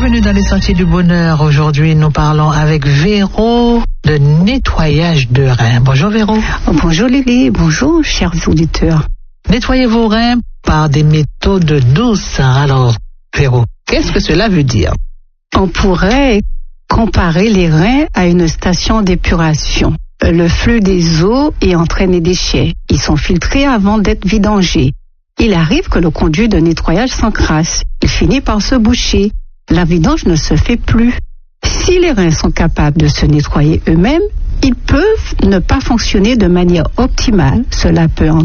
Bienvenue dans les Sentiers du Bonheur. Aujourd'hui, nous parlons avec Véro de nettoyage de reins. Bonjour Véro. Bonjour Lily, bonjour chers auditeurs. Nettoyez vos reins par des méthodes douces. Alors, Véro, qu'est-ce que cela veut dire? On pourrait comparer les reins à une station d'épuration. Le flux des eaux y entraîne les déchets. Ils sont filtrés avant d'être vidangés. Il arrive que le conduit de nettoyage s'encrasse. Il finit par se boucher. La vidange ne se fait plus. Si les reins sont capables de se nettoyer eux-mêmes, ils peuvent ne pas fonctionner de manière optimale. Cela peut